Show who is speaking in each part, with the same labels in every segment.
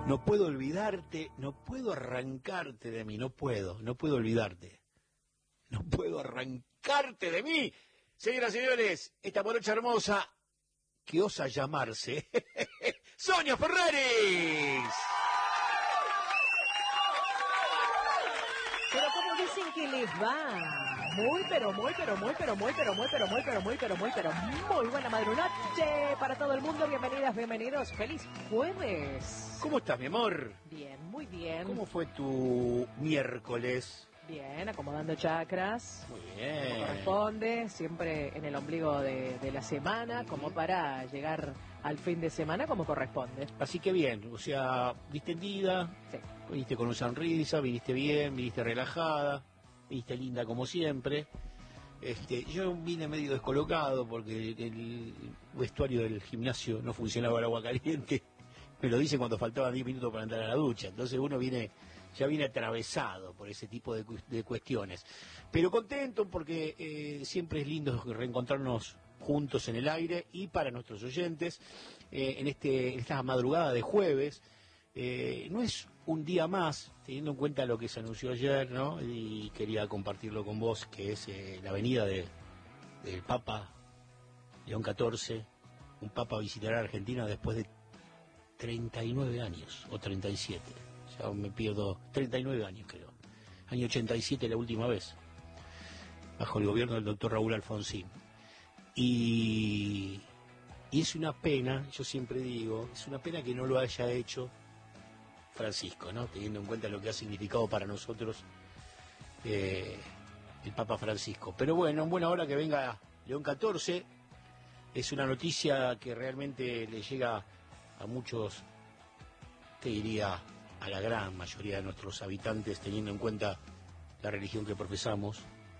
Speaker 1: No puedo olvidarte, no puedo arrancarte de mí, no puedo olvidarte. No puedo arrancarte de mí. Señoras y señores, esta morocha hermosa que osa llamarse Sonia Ferraris.
Speaker 2: Pero ¿cómo dicen que les va? Muy buena madrugada para todo el mundo. Bienvenidas, bienvenidos. Feliz jueves.
Speaker 1: ¿Cómo estás, mi amor?
Speaker 2: Bien, muy bien.
Speaker 1: ¿Cómo fue tu miércoles?
Speaker 2: Bien, acomodando chakras.
Speaker 1: Muy bien.
Speaker 2: Como corresponde, siempre en el ombligo de la semana, como para llegar al fin de semana como corresponde.
Speaker 1: Así que bien, o sea, distendida,
Speaker 2: Sí.
Speaker 1: viniste con una sonrisa, viniste bien, viniste relajada, viniste linda como siempre. Yo vine medio descolocado porque el vestuario del gimnasio no funcionaba el agua caliente. Me lo dicen cuando faltaban 10 minutos para entrar a la ducha. Entonces uno ya viene atravesado por ese tipo de cuestiones. Pero contento porque siempre es lindo reencontrarnos juntos en el aire y para nuestros oyentes en esta madrugada de jueves. No es un día más, teniendo en cuenta lo que se anunció ayer, ¿no? Y quería compartirlo con vos, que es la venida del Papa León XIV. Un Papa visitará Argentina después de 39 años, o 37. Ya me pierdo, 39 años creo. Año 87 la última vez, bajo el gobierno del doctor Raúl Alfonsín. Y es una pena, yo siempre digo, es una pena que no lo haya hecho Francisco, ¿no? Teniendo en cuenta lo que ha significado para nosotros el Papa Francisco. Pero bueno, en buena hora que venga León XIV. Es una noticia que realmente le llega a muchos, te diría, a la gran mayoría de nuestros habitantes, teniendo en cuenta la religión que profesamos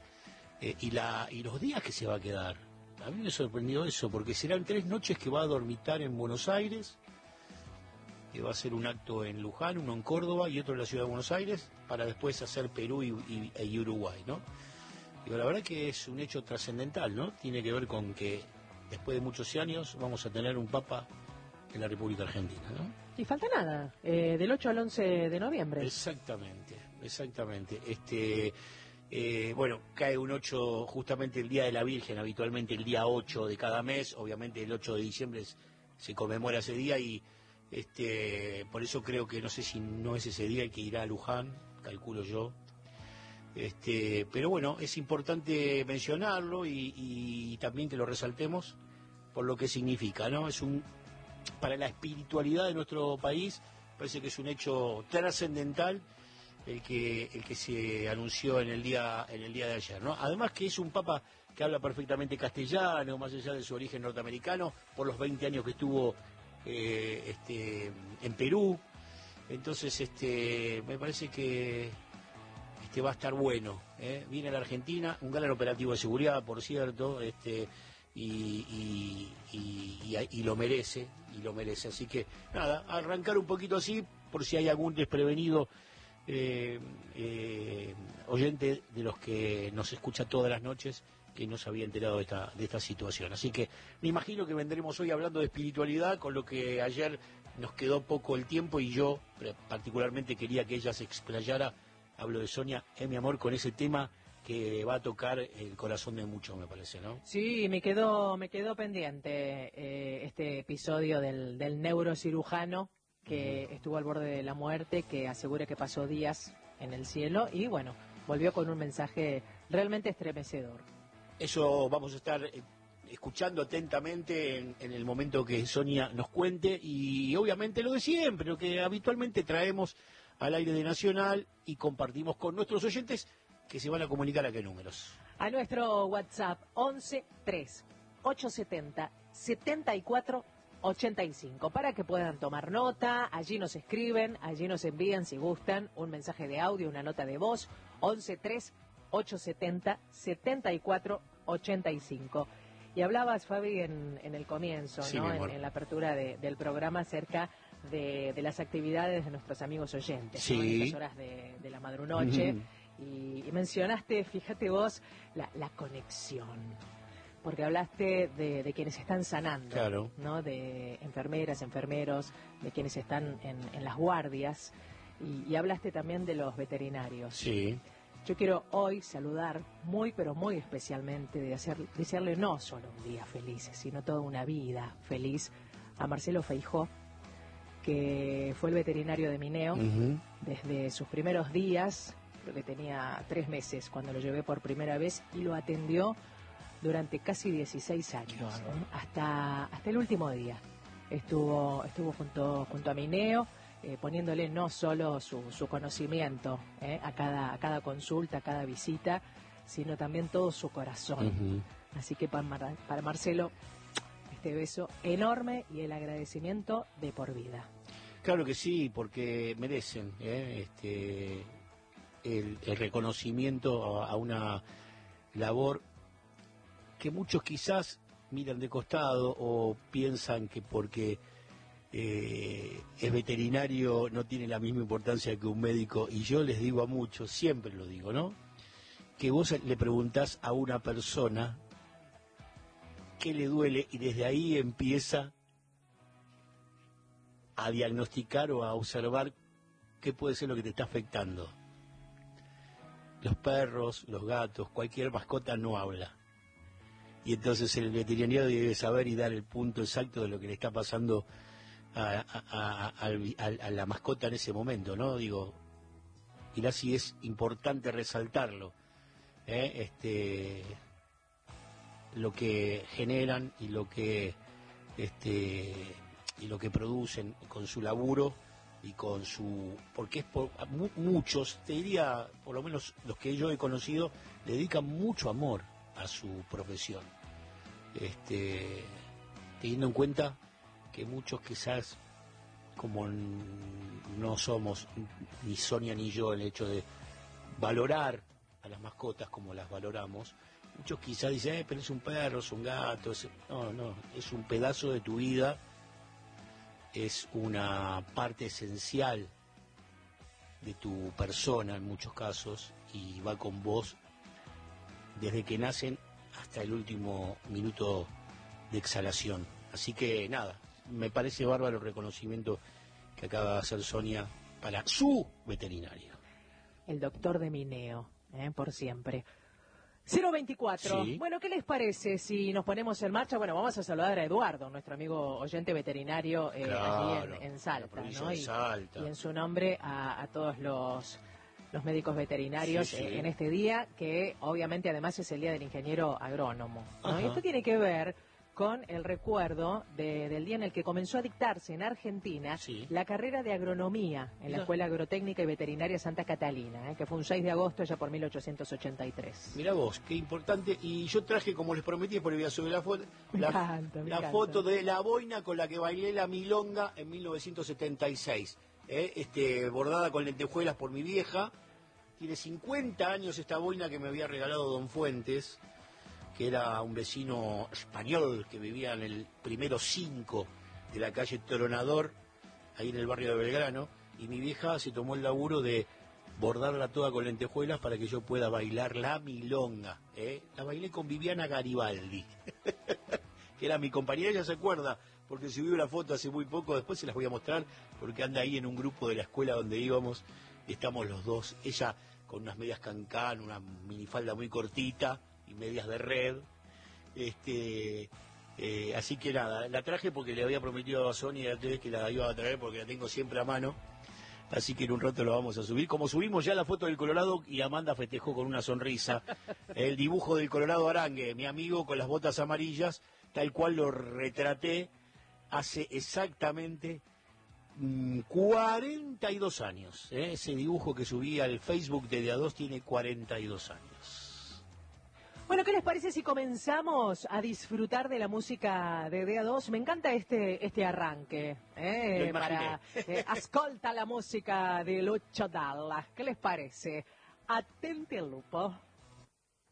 Speaker 1: y los días que se va a quedar. A mí me sorprendió eso, porque serán 3 noches que va a dormitar en Buenos Aires, que va a hacer un acto en Luján, uno en Córdoba y otro en la ciudad de Buenos Aires, para después hacer Perú y Uruguay, ¿no? Digo, la verdad que es un hecho trascendental, ¿no? Tiene que ver con que después de muchos años vamos a tener un Papa en la República Argentina, ¿no?
Speaker 2: Y falta nada, del 8 al 11 de noviembre.
Speaker 1: Exactamente. Bueno, cae un 8 justamente el Día de la Virgen, habitualmente el día 8 de cada mes, obviamente el 8 de diciembre se conmemora ese día y por eso creo que no sé si no es ese día el que irá a Luján, calculo yo. Pero bueno, es importante mencionarlo y también que lo resaltemos por lo que significa, ¿no? Para la espiritualidad de nuestro país, parece que es un hecho trascendental el que se anunció en el día de ayer, ¿no? Además que es un papa que habla perfectamente castellano, más allá de su origen norteamericano, por los 20 años que estuvo en Perú. Entonces me parece que va a estar bueno, viene a la Argentina, un gran operativo de seguridad, por cierto, y lo merece, así que nada, arrancar un poquito así por si hay algún desprevenido oyente de los que nos escucha todas las noches que no se había enterado de esta situación. Así que me imagino que vendremos hoy hablando de espiritualidad, con lo que ayer nos quedó poco el tiempo y yo particularmente quería que ella se explayara. Hablo de Sonia, mi amor, con ese tema que va a tocar el corazón de muchos, me parece, ¿no?
Speaker 2: Sí, me quedó pendiente este episodio del neurocirujano que estuvo al borde de la muerte, que asegura que pasó días en el cielo y bueno, volvió con un mensaje realmente estremecedor.
Speaker 1: Eso vamos a estar escuchando atentamente en el momento que Sonia nos cuente y obviamente lo de siempre, lo que habitualmente traemos al aire de Nacional y compartimos con nuestros oyentes que se van a comunicar a qué números.
Speaker 2: A nuestro WhatsApp 11 3 870 74 85 para que puedan tomar nota. Allí nos escriben, allí nos envían si gustan un mensaje de audio, una nota de voz 11 3 870 74 85. Y hablabas, Fabi, en el comienzo,
Speaker 1: sí,
Speaker 2: ¿no? En la apertura del programa acerca de las actividades de nuestros amigos oyentes,
Speaker 1: sí,
Speaker 2: ¿no? En estas horas de la madrunoche. Y mencionaste, fíjate vos, la conexión. porque hablaste de quienes están sanando,
Speaker 1: Claro.
Speaker 2: ¿no? De enfermeras, enfermeros, de quienes están en las guardias, y hablaste también de los veterinarios.
Speaker 1: Sí.
Speaker 2: Yo quiero hoy saludar muy, pero muy especialmente, desearle no solo un día feliz, sino toda una vida feliz a Marcelo Feijó, que fue el veterinario de Mineo desde sus primeros días. Creo que tenía 3 meses cuando lo llevé por primera vez y lo atendió durante casi 16 años, hasta el último día. Estuvo junto a Mineo, poniéndole no solo su conocimiento a cada consulta, a cada visita, sino también todo su corazón. Así que para Marcelo, este beso enorme y el agradecimiento de por vida.
Speaker 1: Claro que sí, porque merecen el reconocimiento a una labor que muchos quizás miran de costado o piensan que porque es veterinario no tiene la misma importancia que un médico, y yo les digo a muchos, siempre lo digo, ¿no? Que vos le preguntás a una persona qué le duele y desde ahí empieza a diagnosticar o a observar qué puede ser lo que te está afectando. Los perros, los gatos, cualquier mascota no habla. Y entonces el veterinario debe saber y dar el punto exacto de lo que le está pasando a la mascota en ese momento, ¿no? Digo, y así es importante resaltarlo, lo que generan y lo que producen con su laburo y con su, porque es muchos, te diría, por lo menos los que yo he conocido, le dedican mucho amor a su profesión, teniendo en cuenta que muchos quizás, como no somos ni Sonia ni yo el hecho de valorar a las mascotas como las valoramos, muchos quizás dicen, pero es un perro, es un gato, no, es un pedazo de tu vida, es una parte esencial de tu persona en muchos casos y va con vos desde que nacen hasta el último minuto de exhalación. Así que nada, me parece bárbaro el reconocimiento que acaba de hacer Sonia para su veterinario.
Speaker 2: El doctor de Mineo, por siempre. 024.
Speaker 1: Sí.
Speaker 2: Bueno, ¿qué les parece si nos ponemos en marcha? Bueno, vamos a saludar a Eduardo, nuestro amigo oyente veterinario
Speaker 1: Claro,
Speaker 2: aquí en Salta, ¿no?
Speaker 1: de Salta.
Speaker 2: Y en su nombre a todos los médicos veterinarios
Speaker 1: Sí.
Speaker 2: en este día, que obviamente además es el Día del Ingeniero Agrónomo, ¿no? Y esto tiene que ver con el recuerdo del día en el que comenzó a dictarse en Argentina la carrera de agronomía en la Escuela Agrotécnica y Veterinaria Santa Catalina, que fue un 6 de agosto ya por 1883.
Speaker 1: Mirá vos, qué importante. Y yo traje, como les prometí, por el voy a subir la foto,
Speaker 2: Me encanta.
Speaker 1: foto de la boina con la que bailé la milonga en 1976, bordada con lentejuelas por mi vieja. Tiene 50 años esta boina que me había regalado Don Fuentes, que era un vecino español que vivía en el primero 5 de la calle Tronador, ahí en el barrio de Belgrano, y mi vieja se tomó el laburo de bordarla toda con lentejuelas para que yo pueda bailar la milonga. La bailé con Viviana Garibaldi, que era mi compañera, ella se acuerda, porque subió una foto hace muy poco, después se las voy a mostrar, porque anda ahí en un grupo de la escuela donde íbamos, estamos los dos, ella con unas medias cancán, una minifalda muy cortita, y medias de red, así que nada, la traje porque le había prometido a Sonia que la iba a traer porque la tengo siempre a mano, así que en un rato lo vamos a subir, como subimos ya la foto del Colorado y Amanda festejó con una sonrisa, el dibujo del Colorado Arangue, mi amigo con las botas amarillas, tal cual lo retraté hace exactamente 42 años, ese dibujo que subí al Facebook de Día 2 tiene 42 años.
Speaker 2: Bueno, ¿qué les parece si comenzamos a disfrutar de la música de DA2? Me encanta este arranque, para ascolta la música de Lucho Dalla. ¿Qué les parece? Attenti al lupo.